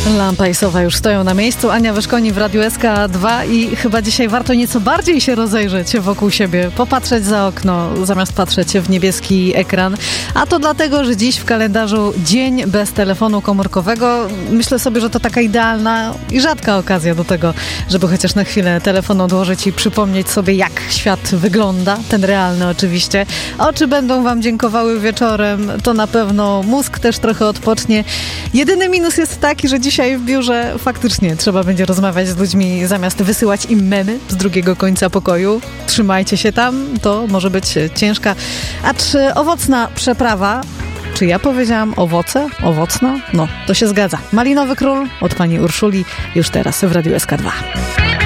Lampa i sowa już stoją na miejscu. Ania Wyszkoni w Radiu SK2 i chyba dzisiaj warto nieco bardziej się rozejrzeć wokół siebie, popatrzeć za okno, zamiast patrzeć w niebieski ekran. A to dlatego, że dziś w kalendarzu dzień bez telefonu komórkowego. Myślę sobie, że to taka idealna i rzadka okazja do tego, żeby chociaż na chwilę telefon odłożyć i przypomnieć sobie, jak świat wygląda. Ten realny oczywiście. Oczy będą wam dziękowały wieczorem. To na pewno mózg też trochę odpocznie. Jedyny minus jest taki, że dzisiaj w biurze faktycznie trzeba będzie rozmawiać z ludźmi zamiast wysyłać im memy z drugiego końca pokoju. Trzymajcie się tam, to może być ciężka, acz owocna przeprawa. Czy ja powiedziałam owoce? Owocna? No, to się zgadza. Malinowy Król od pani Urszuli już teraz w Radiu SK2.